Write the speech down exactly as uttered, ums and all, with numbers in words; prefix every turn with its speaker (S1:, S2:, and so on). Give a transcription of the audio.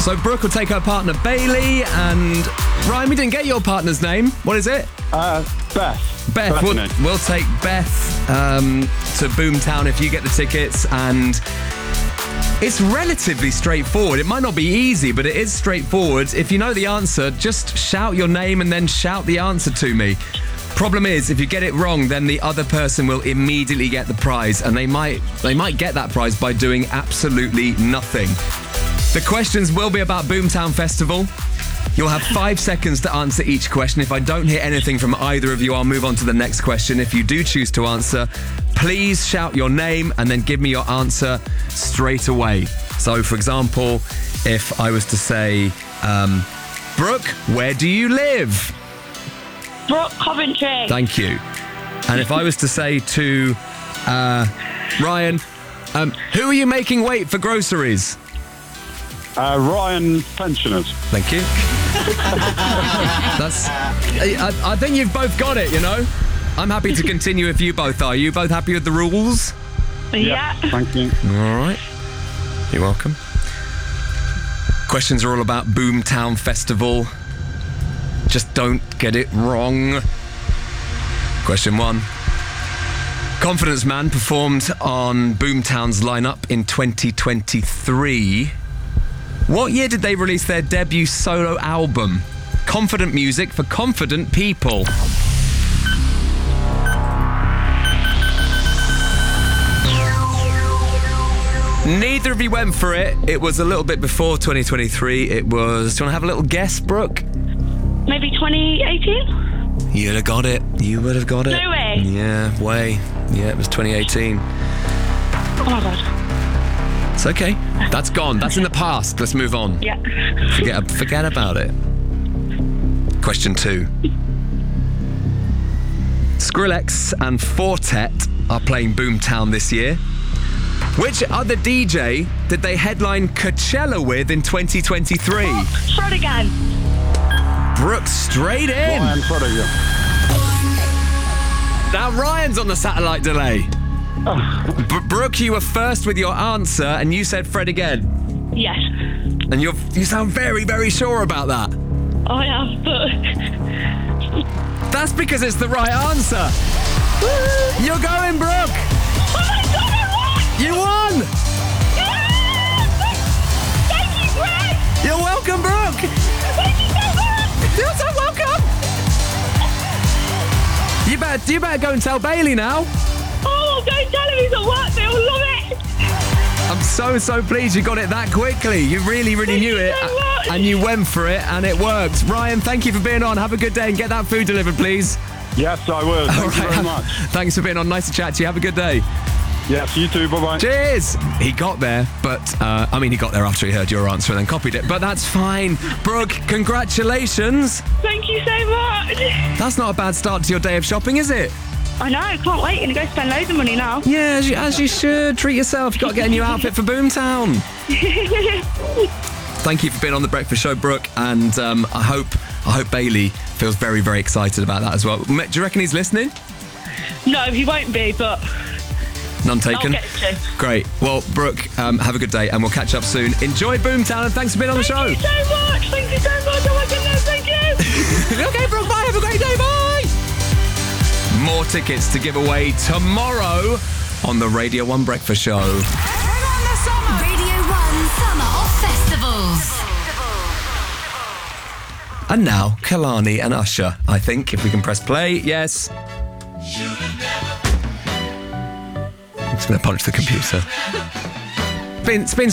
S1: So Brooke will take her partner Bailey, and Ryan, we didn't get your partner's name. What is it?
S2: Uh, Beth.
S1: Beth. We'll, we'll take Beth um, to Boomtown if you get the tickets, and it's relatively straightforward. It might not be easy, but it is straightforward. If you know the answer, just shout your name and then shout the answer to me. Problem is, if you get it wrong, then the other person will immediately get the prize, and they might they might get that prize by doing absolutely nothing. The questions will be about Boomtown Festival. You'll have five seconds to answer each question. If I don't hear anything from either of you, I'll move on to the next question. If you do choose to answer, please shout your name and then give me your answer straight away. So, for example, if I was to say, um, Brooke, where do you live?
S3: Brooke, Coventry.
S1: Thank you. And if I was to say to uh, Ryan, um, who are you making wait for groceries?
S2: Uh, Ryan Pensioners.
S1: Thank you. That's. I, I think you've both got it, you know? I'm happy to continue if you both are. You both happy with the rules?
S3: Yeah.
S2: Thank you.
S1: All right. You're welcome. Questions are all about Boomtown Festival. Just don't get it wrong. Question one. Confidence Man performed on Boomtown's lineup in twenty twenty-three. What year did they release their debut solo album? Confident music for confident people. Neither of you went for it. It was a little bit before twenty twenty-three. It was... Do you want to have a little guess, Brooke?
S3: Maybe twenty eighteen?
S1: You'd have got it. You would have got it.
S3: No way.
S1: Yeah, way. Yeah, it was twenty eighteen.
S3: Oh my God.
S1: It's okay. That's gone. That's in the past. Let's move on.
S3: Yeah.
S1: Forget, forget about it. Question two. Skrillex and Fortet are playing Boomtown this year. Which other D J did they headline Coachella with in twenty twenty-three?
S3: Oh, Fred again.
S1: Brooke, straight in.
S2: Ryan Prodigy.
S1: Now Ryan's on the satellite delay. B- Brooke, you were first with your answer, and you said Fred again.
S3: Yes.
S1: And you you sound very, very sure about that.
S3: I have, but...
S1: That's because it's the right answer. You're going, Brooke.
S3: Oh my God, I won!
S1: You won.
S3: Yes! Thank you, Fred!
S1: You're welcome, Brooke.
S3: Thank you so much!
S1: You're so welcome. You better, you better go and tell Bailey now.
S3: Oh, go tell him he's at work. They'll love it.
S1: I'm so, so pleased you got it that quickly. You really, really
S3: Thank
S1: knew
S3: you
S1: it.
S3: so much.
S1: And you went for it, and it worked. Ryan, thank you for being on. Have a good day and get that food delivered, please.
S2: Yes, I will. Thank
S1: All
S2: you
S1: right.
S2: very much.
S1: Thanks for being on. Nice to chat to you. Have a good day.
S2: Yes, you too. Bye-bye.
S1: Cheers. He got there, but, uh, I mean, he got there after he heard your answer and then copied it. But that's fine. Brooke, congratulations.
S3: Thank you so much.
S1: That's not a bad start to your day of shopping, is it?
S3: I know, can't wait. Gonna go spend loads of money now.
S1: Yeah, as you, as you should. Treat yourself. You've got to get a new outfit for Boomtown. Thank you for being on the Breakfast Show, Brooke, and um, I hope I hope Bailey feels very, very excited about that as well. Do you reckon he's listening?
S3: No, he won't be, but...
S1: None taken?
S3: I'll get to.
S1: Great. Well, Brooke, um, have a good day, and we'll catch up soon. Enjoy Boomtown, and thanks for being on the show.
S3: Thank you so much. Thank you so much. Oh my goodness, thank you.
S1: Okay, Brooke, bye. Have a great day. Bye. More tickets to give away tomorrow on the Radio one Breakfast Show.
S4: Turn on the summer. Radio one Summer of Festivals.
S1: And now, Kalani and Usher, I think, if we can press play. Yes. I'm just going to punch the computer. It's been, it's been